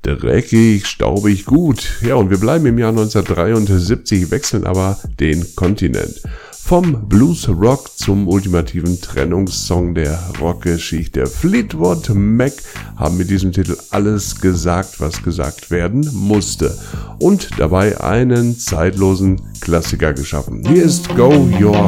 Dreckig, staubig, gut. Ja, und wir bleiben im Jahr 1973, wechseln aber den Kontinent. Vom Blues-Rock zum ultimativen Trennungssong der Rockgeschichte. Fleetwood Mac haben mit diesem Titel alles gesagt, was gesagt werden musste. Und dabei einen zeitlosen Klassiker geschaffen. Hier ist Go Your